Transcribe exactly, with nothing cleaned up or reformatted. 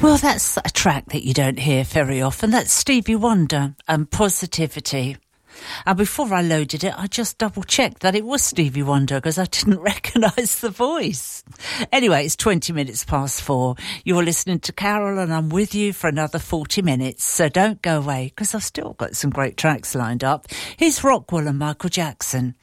Well, that's a track that you don't hear very often. That's Stevie Wonder and Positivity. And before I loaded it, I just double-checked that it was Stevie Wonder because I didn't recognise the voice. Anyway, it's twenty minutes past four. You're listening to Carol and I'm with you for another forty minutes. So don't go away because I've still got some great tracks lined up. Here's Rockwell and Michael Jackson.